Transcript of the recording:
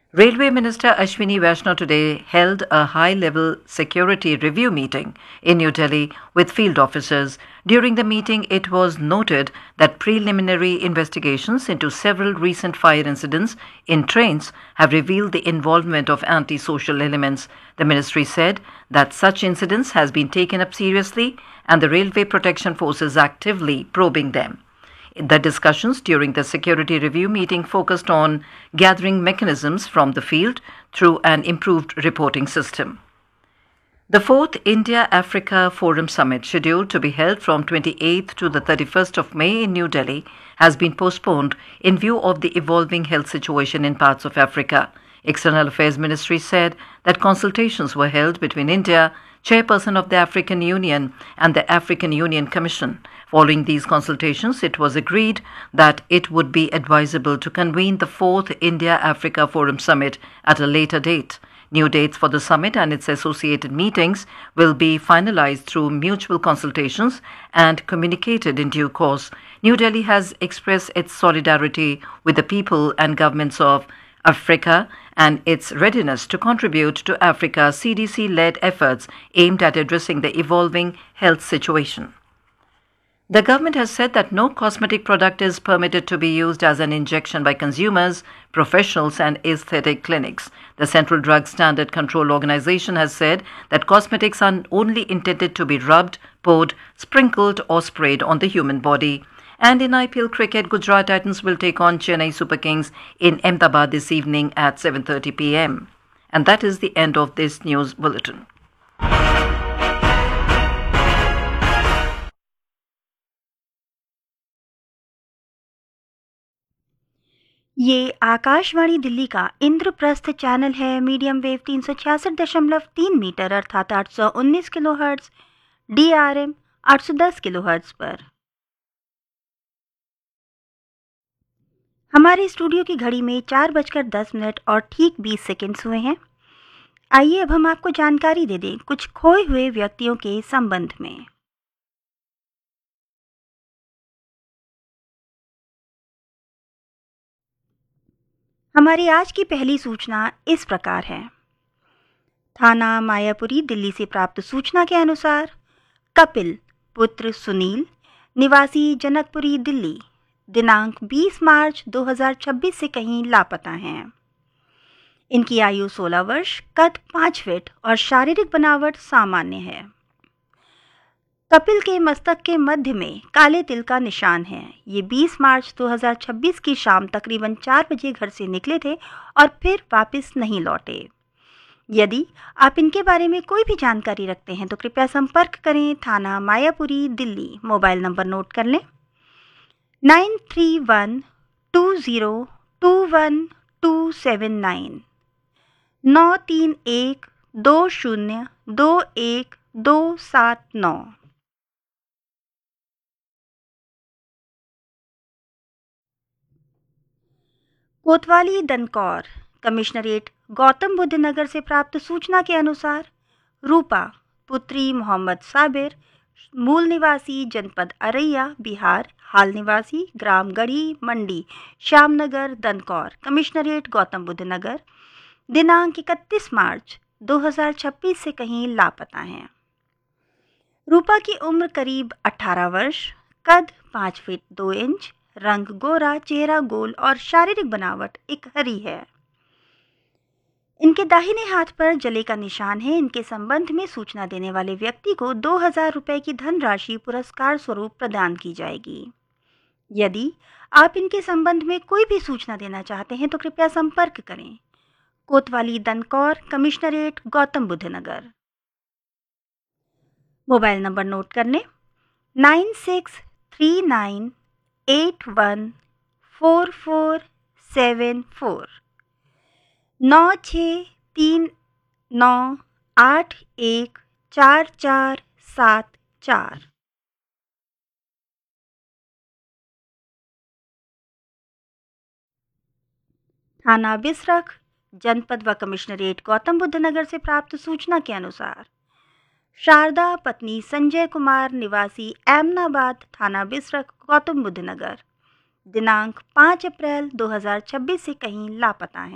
Railway Minister Ashwini Vaishnaw today held a high-level security review meeting in New Delhi with field officers. During the meeting, it was noted that preliminary investigations into several recent fire incidents in trains have revealed the involvement of anti-social elements. The ministry said that such incidents has been taken up seriously and the Railway Protection Forces actively probing them. The discussions during the security review meeting focused on gathering mechanisms from the field through an improved reporting system. The fourth India-Africa Forum Summit, scheduled to be held from 28th to the 31st of May in New Delhi, has been postponed in view of the evolving health situation in parts of Africa. External Affairs Ministry said that consultations were held between India, chairperson of the African Union, and the African Union Commission. Following these consultations, it was agreed that it would be advisable to convene the fourth India-Africa Forum Summit at a later date. New dates for the summit and its associated meetings will be finalized through mutual consultations and communicated in due course. New Delhi has expressed its solidarity with the people and governments of Africa and its readiness to contribute to Africa's CDC-led efforts aimed at addressing the evolving health situation. The government has said that no cosmetic product is permitted to be used as an injection by consumers, professionals, and aesthetic clinics. The Central Drug Standard Control Organization has said that cosmetics are only intended to be rubbed, poured, sprinkled, or sprayed on the human body. And in IPL cricket, Gujarat Titans will take on Chennai Super Kings in Ahmedabad this evening at 7:30 p.m. And that is the end of this news bulletin. ये आकाशवाणी दिल्ली का Indraprastha channel है। Medium wave 366.3 metre अर्थात 819 kilohertz, DRM 810 kilohertz पर। हमारे studio की घड़ी में 4:10 और ठीक 20 सेकंड्स हुए हैं। आइए अब हम आपको जानकारी दे दें कुछ खोए हुए व्यक्तियों के संबंध में। हमारी आज की पहली सूचना इस प्रकार है। थाना मायापुरी दिल्ली से प्राप्त सूचना के अनुसार कपिल पुत्र सुनील निवासी जनकपुरी दिल्ली दिनांक 20 मार्च 2026 से कहीं लापता हैं। इनकी आयु 16 वर्ष, कद 5 फीट और शारीरिक बनावट सामान्य है। कपिल के मस्तक के मध्य में काले तिल का निशान है। ये 20 मार्च 2026 की शाम तकरीबन 4 बजे घर से निकले थे और फिर वापस नहीं लौटे। यदि आप इनके बारे में कोई भी जानकारी रखते हैं तो कृपया संपर्क करें थाना Mayapuri Delhi. Mobile number note कर लें 9312021279 931202129। कोतवाली दनकौर कमिश्नरेट गौतम बुद्ध नगर से प्राप्त सूचना के अनुसार रूपा पुत्री मोहम्मद साबिर मूल निवासी जनपद अरैया बिहार, हाल निवासी ग्राम गढ़ी मंडी श्यामनगर दनकौर कमिश्नरेट गौतम बुद्ध नगर दिनांक 31 मार्च 2026 से कहीं लापता हैं। रूपा की उम्र करीब 18 वर्ष, कद 5 फीट 2 इंच, रंग गोरा, चेहरा गोल और शारीरिक बनावट इकहरी है। इनके दाहिने हाथ पर जले का निशान है। इनके संबंध में सूचना देने वाले व्यक्ति को 2000 रुपये की धनराशि पुरस्कार स्वरूप प्रदान की जाएगी। यदि आप इनके संबंध में कोई भी सूचना देना चाहते हैं तो कृपया संपर्क करें कोतवाली दनकौर कमिश्नरेट गौतम बुद्ध नगर। मोबाइल नंबर नोट कर लें 9639814474 9639814474। थाना बिसरख जनपद व कमिश्नरेट गौतम बुद्ध नगर से प्राप्त सूचना के अनुसार शारदा पत्नी संजय कुमार निवासी एमनाबाद थाना बिसरख गौतम बुद्ध नगर दिनांक 5 अप्रैल 2026 से कहीं लापता हैं।